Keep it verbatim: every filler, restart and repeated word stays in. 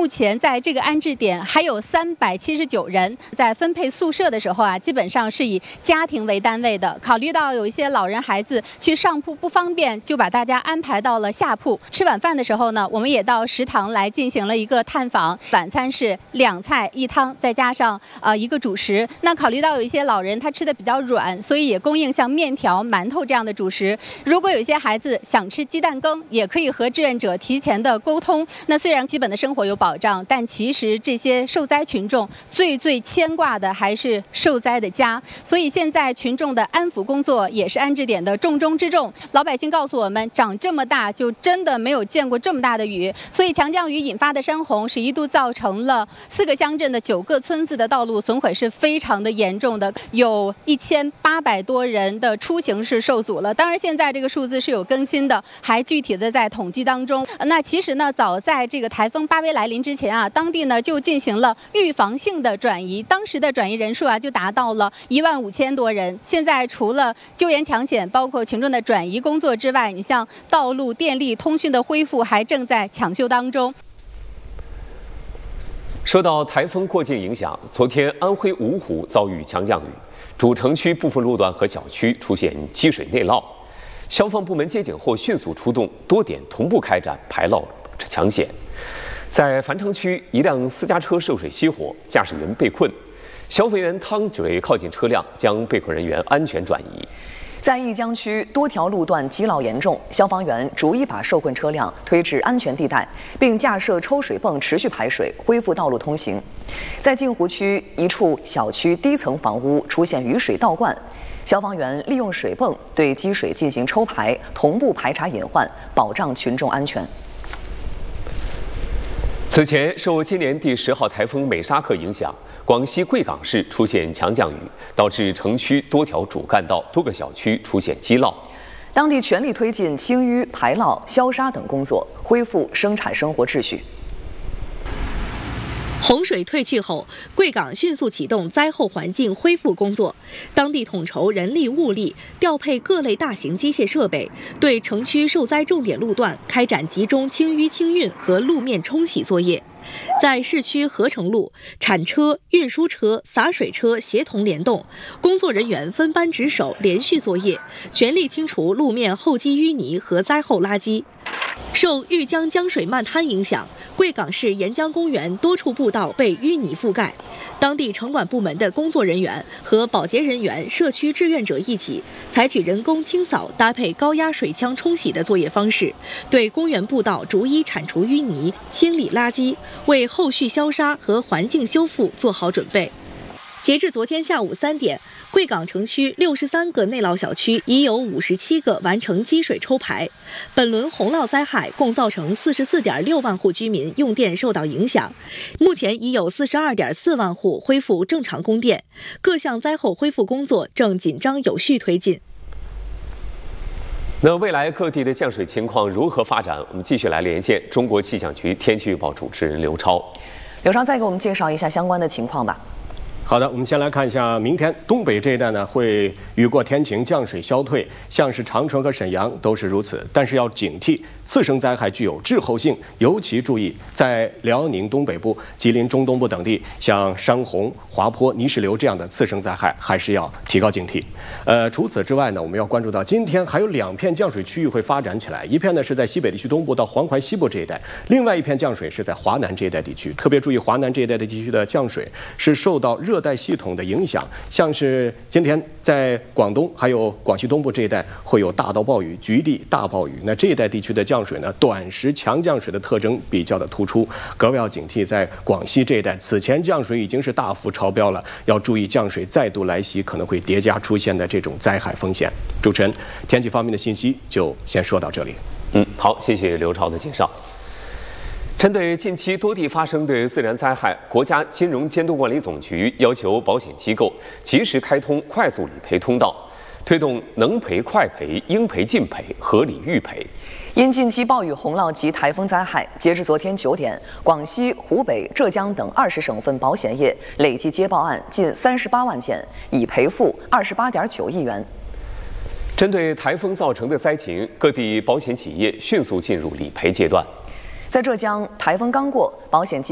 目前在这个安置点还有三百七十九人，在分配宿舍的时候啊，基本上是以家庭为单位的。考虑到有一些老人孩子去上铺不方便，就把大家安排到了下铺。吃晚饭的时候呢，我们也到食堂来进行了一个探访。晚餐是两菜一汤，再加上呃一个主食。那考虑到有一些老人他吃的比较软，所以也供应像面条、馒头这样的主食。如果有一些孩子想吃鸡蛋羹，也可以和志愿者提前的沟通。那虽然基本的生活有保障，但其实这些受灾群众最最牵挂的还是受灾的家。所以现在群众的安抚工作也是安置点的重中之重。老百姓告诉我们，长这么大就真的没有见过这么大的雨，所以强降雨引发的山洪是一度造成了四个乡镇的九个村子的道路损毁是非常的严重的，有一千八百多人的出行是受阻了。当然现在这个数字是有更新的，还具体的在统计当中。那其实呢，早在这个台风巴威来临之前啊，当地呢就进行了预防性的转移，当时的转移人数啊就达到了一万五千多人。现在除了救援抢险，包括群众的转移工作之外，你像道路、电力、通讯的恢复还正在抢修当中。 受到台风过境影响，昨天安徽芜湖遭遇强降雨，主城区部分路段和小区出现积水内涝。消防部门接警后迅速出动，多点同步开展排涝抢险。在繁昌区，一辆私家车涉水熄火，驾驶员被困，消防员趟水靠近车辆，将被困人员安全转移。 在颐江区多条路段积涝严重，消防员逐一把受困车辆推至安全地带，并架设抽水泵持续排水，恢复道路通行。在镜湖区一处小区低层房屋出现雨水倒灌，消防员利用水泵对积水进行抽排，同步排查隐患，保障群众安全。 此前，受今年第十号台风美沙克影响，广西贵港市出现强降雨，导致城区多条主干道、多个小区出现积涝。 当地全力推进清淤、排涝、消沙等工作，恢复生产生活秩序。 洪水退去后，贵港迅速启动灾后环境恢复工作，当地统筹人力物力，调配各类大型机械设备，对城区受灾重点路段开展集中清淤清运和路面冲洗作业。在市区合成路，铲车、运输车、洒水车协同联动，工作人员分班值守，连续作业，全力清除路面厚积淤泥和灾后垃圾。受豫江江水漫滩影响，贵港市沿江公园多处步道被淤泥覆盖。当地城管部门的工作人员和保洁人员、社区志愿者一起，采取人工清扫搭配高压水枪冲洗的作业方式，对公园步道逐一铲除淤泥、清理垃圾，为后续消沙和环境修复做好准备。截至昨天下午三点，贵港城区六十三个内涝小区已有五十七个完成积水抽排。本轮洪涝灾害共造成四十四点六万户居民用电受到影响，目前已有四十二点四万户恢复正常供电，各项灾后恢复工作正紧张有序推进。 那未来各地的降水情况如何发展？我们继续来连线中国气象局天气预报主持人刘超。 刘超，再给我们介绍一下相关的情况吧。 好的，我们先来看一下明天东北这一带呢会雨过天晴，降水消退，像是长春和沈阳都是如此。但是要警惕次生灾害具有滞后性，尤其注意在辽宁东北部、吉林中东部等地，像山洪、滑坡、泥石流这样的次生灾害，还是要提高警惕。呃，除此之外呢，我们要关注到今天还有两片降水区域会发展起来，一片呢是在西北地区东部到黄淮西部这一带，另外一片降水是在华南这一带地区。特别注意华南这一带的地区的降水是受到热带系统的影响，像是今天在广东还有广西东部这一带会有大到暴雨、局地大暴雨。那这一带地区的降水呢，短时强降水的特征比较的突出，格外要警惕。在广西这一带，此前降水已经是大幅超标了，要注意降水再度来袭可能会叠加出现的这种灾害风险。主持人，天气方面的信息就先说到这里。 嗯，好，谢谢刘超的介绍。针对近期多地发生的自然灾害，国家金融监督管理总局要求保险机构及时开通快速理赔通道，推动能赔快赔、应赔尽赔、合理预赔。 因近期暴雨、洪涝及台风灾害，截至昨天九点，广西、湖北、浙江等二十省份保险业累计接报案近三十八万件，已赔付二十八点九亿元。 针对台风造成的灾情，各地保险企业迅速进入理赔阶段。 在浙江，台风刚过，保险机